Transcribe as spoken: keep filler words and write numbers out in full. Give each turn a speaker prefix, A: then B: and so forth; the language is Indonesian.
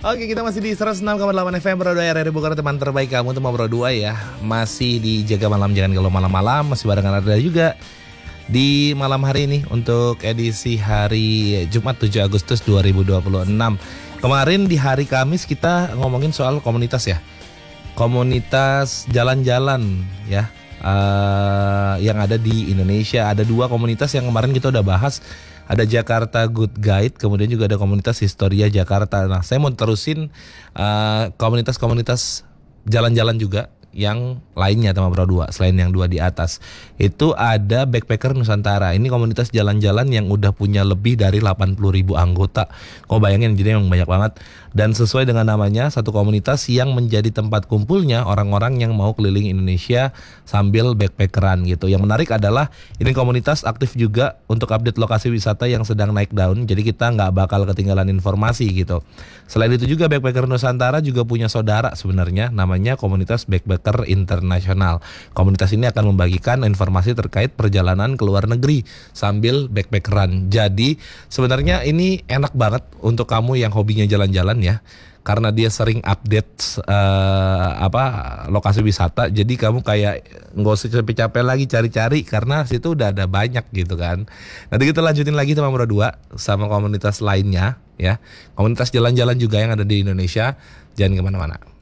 A: Oke, kita masih di seratus enam koma delapan F M Pro dua R R I Bogor, teman terbaik kamu tuh Pro dua ya. Masih di Jaga Malam Jangan Galau Malam-malam, masih barengan ada juga di malam hari ini untuk edisi hari Jumat tujuh Agustus dua ribu dua puluh enam. Kemarin di hari Kamis kita ngomongin soal komunitas ya. Komunitas jalan-jalan ya. Uh, yang ada di Indonesia. Ada dua komunitas yang kemarin kita udah bahas. Ada Jakarta Good Guide, kemudian juga ada komunitas Historia Jakarta. Nah, saya mau terusin uh, komunitas-komunitas jalan-jalan juga yang lainnya sama Pro dua, selain yang dua di atas. Itu ada Backpacker Nusantara. Ini komunitas jalan-jalan yang udah punya lebih dari delapan puluh ribu anggota. Kau bayangin, jadi emang banyak banget. Dan sesuai dengan namanya, satu komunitas yang menjadi tempat kumpulnya orang-orang yang mau keliling Indonesia sambil backpackeran gitu. Yang menarik adalah ini komunitas aktif juga untuk update lokasi wisata yang sedang naik daun. Jadi kita nggak bakal ketinggalan informasi gitu. Selain itu juga Backpacker Nusantara juga punya saudara sebenarnya, namanya komunitas Backpacker Internasional. Komunitas ini akan membagikan informasi terkait perjalanan ke luar negeri sambil backpackeran. Jadi sebenarnya ini enak banget untuk kamu yang hobinya jalan-jalan ya, karena dia sering update uh, apa lokasi wisata. Jadi kamu kayak nggak usah capek-capek lagi cari-cari karena situ udah ada banyak gitu kan. Nanti kita lanjutin lagi sama Pro dua sama komunitas lainnya ya. Komunitas jalan-jalan juga yang ada di Indonesia. Jangan kemana-mana.